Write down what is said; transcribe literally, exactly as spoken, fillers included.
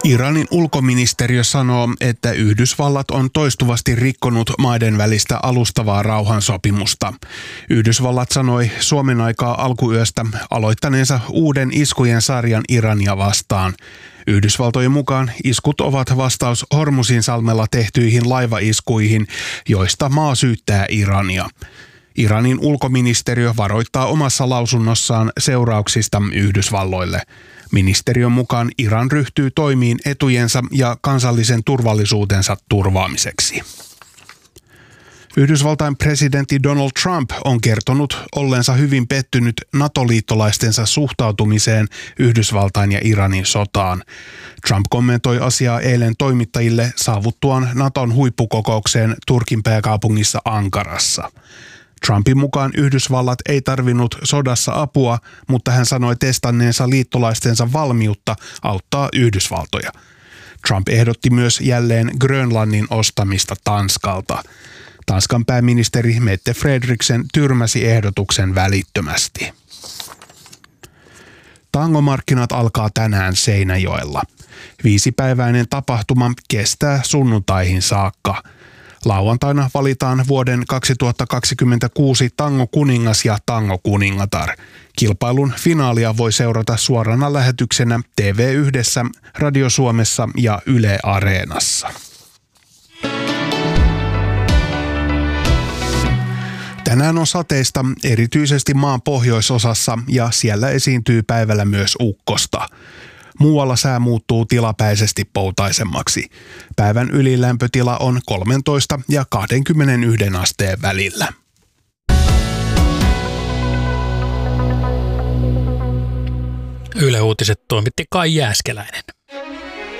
Iranin ulkoministeriö sanoo, että Yhdysvallat on toistuvasti rikkonut maiden välistä alustavaa rauhansopimusta. Yhdysvallat sanoi Suomen aikaa alkuyöstä aloittaneensa uuden iskujen sarjan Irania vastaan. Yhdysvaltojen mukaan iskut ovat vastaus Hormuzinsalmella tehtyihin laivaiskuihin, joista maa syyttää Irania. Iranin ulkoministeriö varoittaa omassa lausunnossaan seurauksista Yhdysvalloille. Ministeriön mukaan Iran ryhtyy toimiin etujensa ja kansallisen turvallisuutensa turvaamiseksi. Yhdysvaltain presidentti Donald Trump on kertonut olleensa hyvin pettynyt NATO-liittolaistensa suhtautumiseen Yhdysvaltain ja Iranin sotaan. Trump kommentoi asiaa eilen toimittajille saavuttuaan Naton huippukokoukseen Turkin pääkaupungissa Ankarassa. Trumpin mukaan Yhdysvallat ei tarvinnut sodassa apua, mutta hän sanoi testanneensa liittolaistensa valmiutta auttaa Yhdysvaltoja. Trump ehdotti myös jälleen Grönlannin ostamista Tanskalta. Tanskan pääministeri Mette Frederiksen tyrmäsi ehdotuksen välittömästi. Tangomarkkinat alkaa tänään Seinäjoella. Viisipäiväinen tapahtuma kestää sunnuntaihin saakka. Lauantaina valitaan vuoden kaksituhattakaksikymmentäkuusi tangokuningas ja tangokuningatar. Kilpailun finaalia voi seurata suorana lähetyksenä T V yhdessä, Radio Suomessa ja Yle Areenassa. Tänään on sateista erityisesti maan pohjoisosassa ja siellä esiintyy päivällä myös ukkosta. Muualla sää muuttuu tilapäisesti poutaisemmaksi. Päivän ylilämpötila on kolmetoista ja kaksikymmentäyksi asteen välillä. Yle Uutiset toimitti Kai Jääskeläinen.